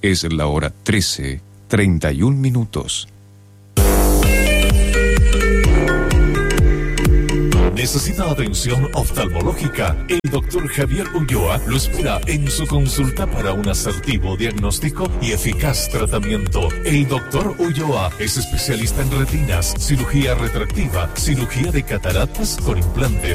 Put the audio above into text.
Es la hora 13:31. ¿Necesita atención oftalmológica? El doctor Javier Ulloa lo espera en su consulta para un asertivo diagnóstico y eficaz tratamiento. El doctor Ulloa es especialista en retinas, cirugía refractiva, cirugía de cataratas con implantes,